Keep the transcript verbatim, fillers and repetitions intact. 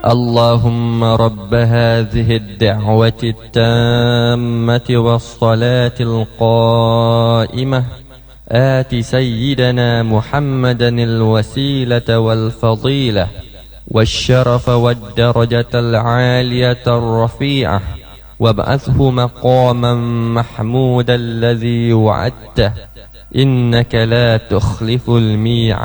اللهم رب هذه الدعوة التامة والصلاة القائمة آت سيدنا محمدا الوسيلة والفضيلة والشرف والدرجة العالية الرفيعة، وابعثه مقاما محمودا الذي وعدته، إنك لا تخلف الميعاد.